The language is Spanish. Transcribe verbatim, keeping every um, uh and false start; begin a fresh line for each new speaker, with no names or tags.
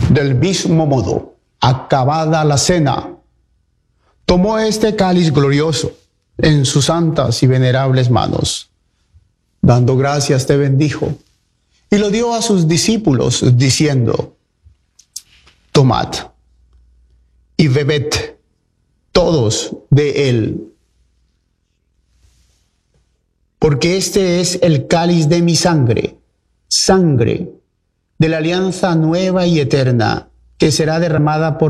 Del mismo modo, acabada la cena, tomó este cáliz glorioso en sus santas y venerables manos. Dando gracias, te bendijo y lo dio a sus discípulos, diciendo: tomad y bebed todos de él, porque este es el cáliz de mi sangre, sangre de la alianza nueva y eterna, que será derramada por